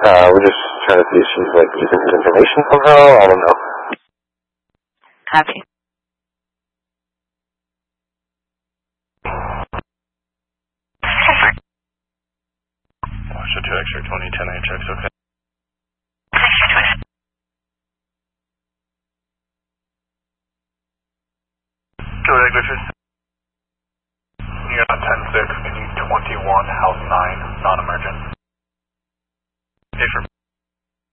We're just trying to see if she's like using his information somehow. I don't know. Copy. Watch the 2 X-ray 2010 HX, okay. Go ahead, Griffiths. You're on 10-6, can you 21, house 9, non-emergent.